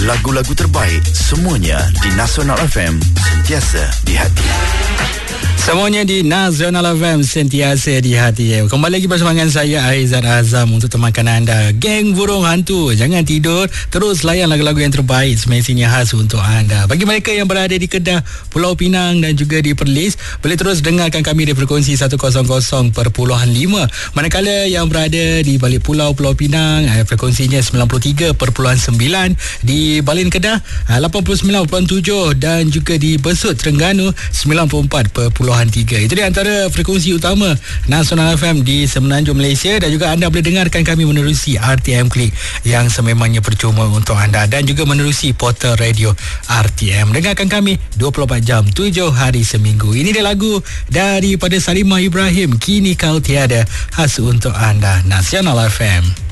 Lagu-lagu terbaik semuanya di Nasional FM, sentiasa di hati. Semuanya di Nasional FM, sentiasa di hati. Kembali lagi bersama dengan saya Aizat Azam untuk temankan anda. Geng Burung Hantu, jangan tidur, terus layan lagu-lagu yang terbaik semestinya khas untuk anda. Bagi mereka yang berada di Kedah, Pulau Pinang dan juga di Perlis, boleh terus dengarkan kami di frekuensi 100.5. Manakala yang berada di balik Pulau Pinang, frekuensinya 93.9. Di Balin Kedah 89.7 dan juga di Besut Terengganu 94.3. Itu dia antara frekuensi utama Nasional FM di Semenanjung Malaysia, dan juga anda boleh dengarkan kami menerusi RTM Klik yang sememangnya percuma untuk anda, dan juga menerusi portal radio RTM. Dengarkan kami 24 jam 7 hari seminggu. Ini dia lagu daripada Salimah Ibrahim, Kini Kau Tiada, khas untuk anda, Nasional FM.